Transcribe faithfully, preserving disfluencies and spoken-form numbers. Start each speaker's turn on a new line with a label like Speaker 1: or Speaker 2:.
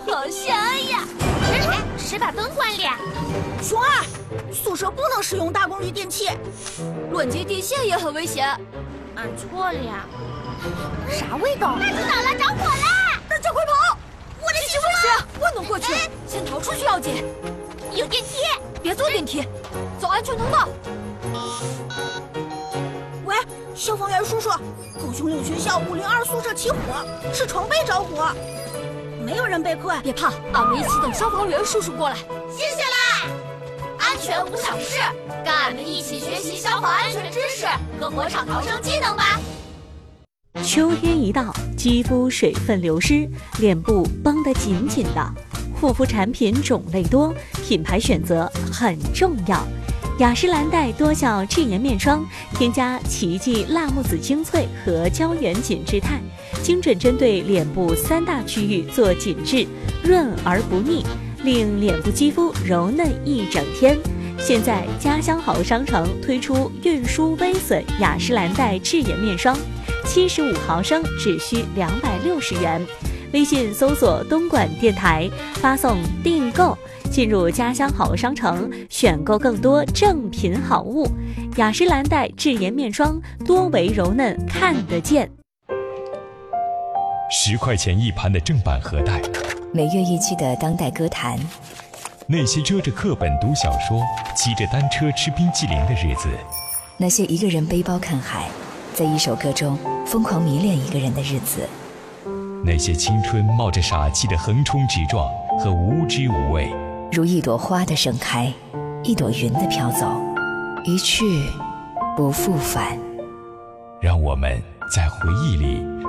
Speaker 1: 好香呀！
Speaker 2: 谁把灯关了？
Speaker 3: 熊二，宿舍不能使用大功率电器，
Speaker 1: 乱接电线也很危险。
Speaker 2: 俺错了呀。啥味道？
Speaker 1: 大知道了，着火了！
Speaker 3: 大家快跑！
Speaker 1: 我的媳妇不能过去，先逃出去要紧。
Speaker 2: 有电梯，
Speaker 1: 别坐电梯，走安全通道。
Speaker 3: 喂，消防员叔叔，高雄岭学校五零二宿舍起火，是床被着火，没有人被困。
Speaker 1: 别怕，俺们一起等消防员叔叔过来。
Speaker 2: 谢谢啦！安全无小事，跟俺们一起学习消防安全知识和火场逃生技能吧。
Speaker 4: 秋天一到，肌肤水分流失，脸部绷得紧紧的。护肤产品种类多，品牌选择很重要。雅诗兰黛多效智颜面霜，添加奇迹辣木籽精粹和胶原紧致肽，精准针对脸部三大区域做紧致，润而不腻，令脸部肌肤柔嫩一整天。现在家乡好商城推出运输微损雅诗兰黛智颜面霜，七十五毫升只需两百六十元。微信搜索东莞电台，发送订购，进入家乡好商城，选购更多正品好物。雅诗兰黛智颜面霜，多维柔嫩看得见。
Speaker 5: 十块钱一盘的正版盒带，
Speaker 6: 每月一期的当代歌坛，
Speaker 5: 那些遮着课本读小说，骑着单车吃冰淇淋的日子，
Speaker 6: 那些一个人背包看海，在一首歌中疯狂迷恋一个人的日子，
Speaker 5: 那些青春冒着傻气的横冲直撞和无知无畏，
Speaker 6: 如一朵花的盛开，一朵云的飘走，一去不复返。
Speaker 5: 让我们在回忆里